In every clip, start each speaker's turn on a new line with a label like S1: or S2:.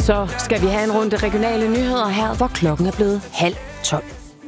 S1: Så skal vi have en runde regionale nyheder her, hvor klokken er blevet 11:30.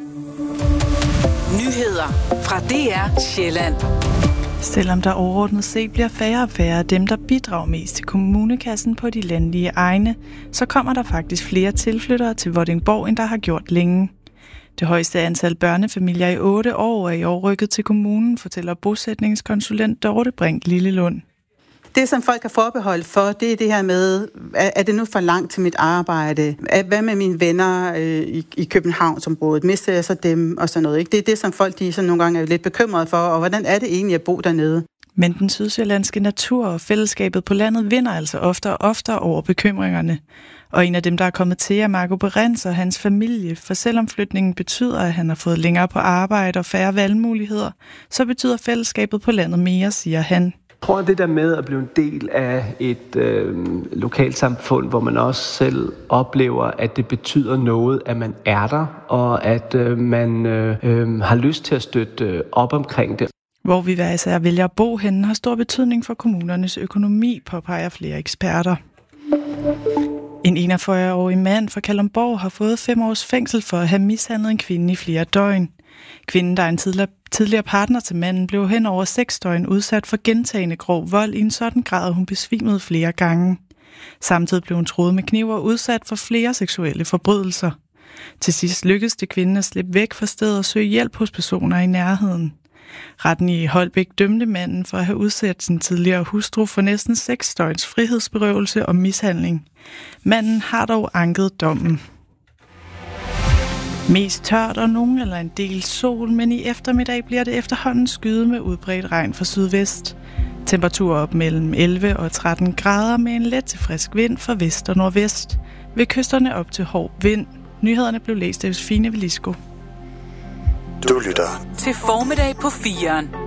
S2: Nyheder fra DR Sjælland.
S3: Selvom der overordnet set bliver færre og færre af dem, der bidrager mest til kommunekassen på de landlige egne, så kommer der faktisk flere tilflyttere til Vordingborg, end der har gjort længe. Det højeste antal børnefamilier i 8 år er i år rykket til kommunen, fortæller bosætningskonsulent Dorte Brink Lillelund.
S4: Det, som folk har forbeholdt for, det er det her med, er det nu for langt til mit arbejde? Hvad med mine venner i Københavnsområdet? Mister jeg så dem og sådan noget? Ikke? Det er det, som folk de sådan nogle gange er lidt bekymrede for, og hvordan er det egentlig at bo dernede?
S3: Men den sydsjællandske natur og fællesskabet på landet vinder altså oftere over bekymringerne. Og en af dem, der er kommet til, er Marco Berens og hans familie, for selvom flytningen betyder, at han har fået længere på arbejde og færre valgmuligheder, så betyder fællesskabet på landet mere, siger han.
S5: Jeg tror, at det der med at blive en del af et lokalsamfund, hvor man også selv oplever, at det betyder noget, at man er der, og at man har lyst til at støtte op omkring det.
S3: Hvor vi hver især vælger at bo henne, har stor betydning for kommunernes økonomi, påpeger flere eksperter. En 41-årig mand fra Kalundborg har fået 5 års fængsel for at have mishandlet en kvinde i flere døgn. Kvinden, der er en tidligere partner til manden, blev hen over 6 døgn udsat for gentagne grov vold i en sådan grad, at hun besvimede flere gange. Samtidig blev hun truet med kniv og udsat for flere seksuelle forbrydelser. Til sidst lykkedes det kvinden at slippe væk fra stedet og søge hjælp hos personer i nærheden. Retten i Holbæk dømte manden for at have udsat sin tidligere hustru for næsten 6 døgns frihedsberøvelse og mishandling. Manden har dog anket dommen. Mest tørt og nogen eller en del sol, men i eftermiddag bliver det efterhånden skyet med udbredt regn fra sydvest. Temperaturer op mellem 11 og 13 grader med en let til frisk vind fra vest og nordvest. Ved kysterne op til hård vind. Nyhederne blev læst af Josefine Velisco.
S6: Du lytter
S2: til Formiddag på 4'eren.